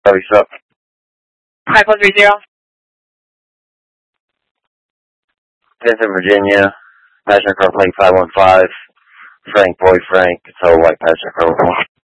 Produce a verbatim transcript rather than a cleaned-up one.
What's up? five four three zero. Vincent, Virginia. Passenger car plate five one five. Frank, boy Frank. So white passenger car.